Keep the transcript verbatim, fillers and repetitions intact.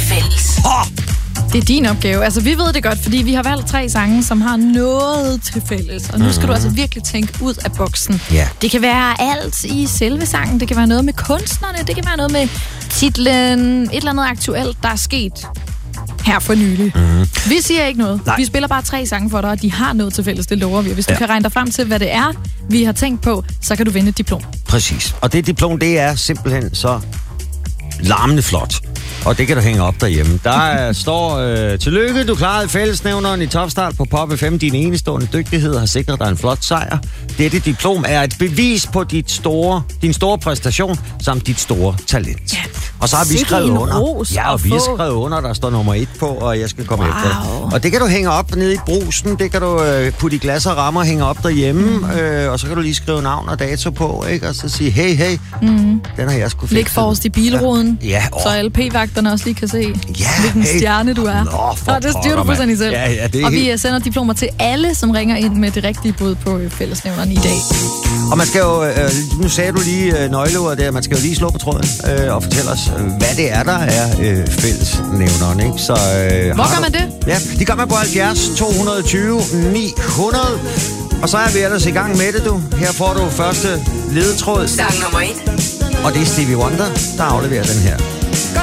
fælles. Oh! Det er din opgave. Altså, vi ved det godt, fordi vi har valgt tre sange, som har noget til fælles. Og nu skal mm-hmm. du altså virkelig tænke ud af boksen. Ja. Det kan være alt i selve sangen. Det kan være noget med kunstnerne. Det kan være noget med titlen. Et eller andet aktuelt, der er sket her for nylig. Mm-hmm. Vi siger ikke noget. Nej. Vi spiller bare tre sange for dig, og de har noget til fælles. Det lover vi. Hvis du ja. kan regne dig frem til, hvad det er, vi har tænkt på, så kan du vinde et diplom. Præcis. Og det diplom, det er simpelthen så larmende flot. Og det kan du hænge op derhjemme. Der står, øh, tillykke, du klarede fællesnævneren i Topstart på Pop F M. Din enestående dygtighed har sikret dig en flot sejr. Dette diplom er et bevis på dit store, din store præstation samt dit store talent. Ja. Og så har vi skrevet under. Ja, og vi har få. skrevet under, der står nummer et på, og jeg skal komme wow. efter det. Og det kan du hænge op nede i brusen, det kan du øh, putte i glas og rammer, hænge op derhjemme, mm. øh, og så kan du lige skrive navn og dato på, ikke? Og så sige, hey, hey, mm. den har jeg sgu fikset. Læg forrest i bilruden, ja. Ja, så alle p-vagterne også lige kan se, ja, hvilken hey. stjerne du er. Nå, for og det styrer du fuldstændig selv. Ja, ja, det og helt... vi sender diplomer til alle, som ringer ind med det rigtige bud på fællesnævneren i dag. Og man skal jo, øh, nu sagde du lige øh, nøgleordet der, man skal jo lige slå på tråden øh, og fortælle os, øh, hvad det er, der er øh, fællesnævneren, ikke? Så, øh, Hvor gør man det? Ja, det gør man på halvfjerds to tyve ni hundrede. Og så er vi ellers i gang med det, du. Her får du første ledetråd. Sang nummer et. Og det er Stevie Wonder, der afleverer den her.